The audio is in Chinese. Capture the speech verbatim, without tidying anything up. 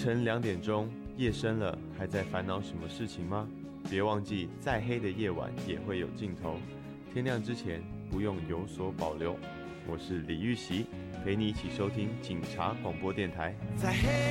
晨两点钟，夜深了，还在烦恼什么事情吗？别忘记，再黑的夜晚也会有尽头。天亮之前，不用有所保留。我是李玉玺，陪你一起收听警察广播电台。 在黑